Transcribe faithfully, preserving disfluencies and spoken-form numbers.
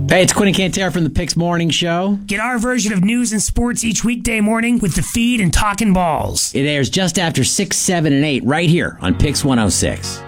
Hey, it's Quinn and Cantera from the Picks Morning Show. Get our version of news and sports each weekday morning with The Feed and Talkin' Balls. It airs just after six, seven, and eight right here on Picks one oh six.